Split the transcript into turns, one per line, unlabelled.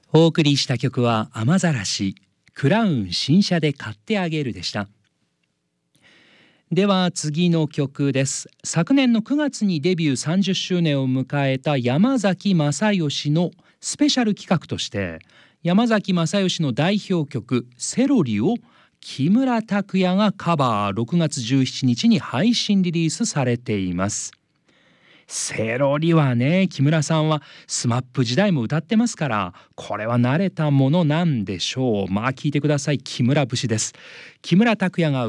お送りした曲は雨ざらし、クラウン新車で買ってあげるでした。では次の曲です。昨年の9月にデビュー30周年を迎えた山崎正義のスペシャル企画として、山崎正義の代表曲セロリを木村拓哉がカバー、6月17日に配信リリースされています。セロリはね、木村さんはスマップ時代も歌ってますから、これは慣れたものなんでしょう。まあ聞いてください。木村節です。木村拓哉が